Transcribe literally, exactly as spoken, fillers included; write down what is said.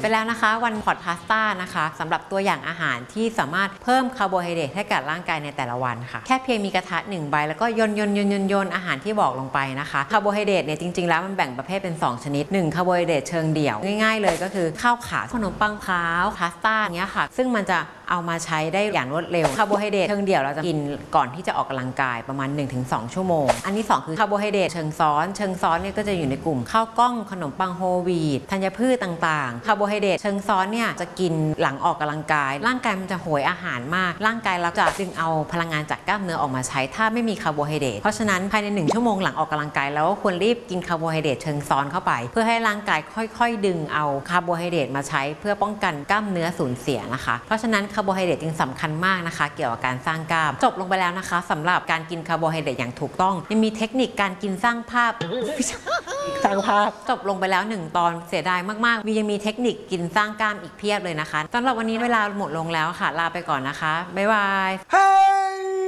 ไปแล้วนะคะวันพอดพาสต้านะคะสำหรับตัวอย่างอาหารที่สามารถเพิ่มคาร์โบไฮเดรตให้กับร่างกายในแต่ละวันค่ะแค่เพียงมีกระทะหนึ่งใบแล้วก็โยนโยนโยนโยนโยนอาหารที่บอกลงไปนะคะคาร์โบไฮเดรตเนี่ยจริงๆแล้วมันแบ่งประเภทเป็นสองชนิดหนึ่งคาร์โบไฮเดรตเชิงเดี่ยวง่ายๆเลยก็คือข้าวขาขนมปังขาวพาสต้าเนี้ยค่ะซึ่งมันจะเอามาใช้ได้อย่างรวดเร็วคาร์โบไฮเดรตเชิงเดี่ยวเราจะกินก่อนที่จะออกกำลังกายประมาณ หนึ่งถึงสอง ชั่วโมงอันที่สองคือคาร์โบไฮเดรตเชิงซ้อนเชิงซ้อนเนี่ยก็จะอยู่ในกลุ่มข้าวกล้องขนมปังโฮลวีตธัญพืชต่างๆคาร์โบไฮเดรตเชิงซ้อนเนี่ยจะกินหลังออกกำลังกายร่างกายมันจะโหยอาหารมากร่างกายเราจะดึงเอาพลังงานจากกล้ามเนื้อออกมาใช้ถ้าไม่มีคาร์โบไฮเดรตเพราะฉะนั้นภายในหนึ่งชั่วโมงหลังออกกำลังกายแล้วควรรีบกินคาร์โบไฮเดรตเชิงซ้อนเข้าไปเพื่อให้ร่างกายค่อยๆดึงเอาคาร์โบไฮเดรตมาใช้เพื่อป้องกันกล้ามเนื้อสูญเสียนะคะเพราะฉะนั้นคาร์โบไฮเดรตจึงสำคัญมากนะคะเกี่ยวกับการสร้างกล้ามจบลงไปแล้วนะคะสำหรับการกินคาร์โบไฮเดรตอย่างถูกต้องยังมีเทคนิคการกินสร้างภาพสร้างภาพจบลงไปแล้วหนึ่งตอนเสียดายมากๆมียังมีเทคนิคกินสร้างกล้ามอีกเพียบเลยนะคะสำหรับวันนี้เวลาหมดลงแล้วค่ะลาไปก่อนนะคะบ๊ายบาย